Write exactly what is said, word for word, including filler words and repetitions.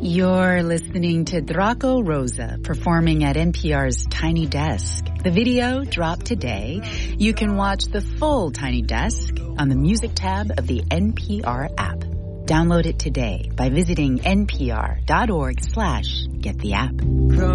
You're listening to Draco Rosa performing at N P R's Tiny Desk. The video dropped today. You can watch the full Tiny Desk on the music tab of the N P R app. Download it today by visiting npr.org slash get the app.